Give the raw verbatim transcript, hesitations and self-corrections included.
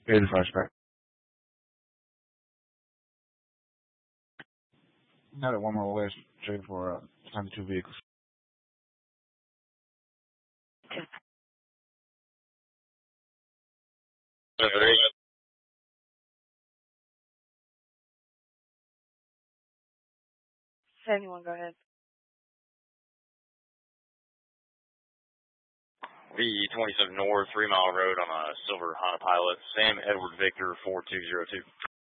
eighty flashback. Not at one more west, straight for uh, twenty-two vehicles. seventy-one, go ahead. V twenty-seven North, Three Mile Road on a silver Honda Pilot. Sam Edward Victor four two zero two.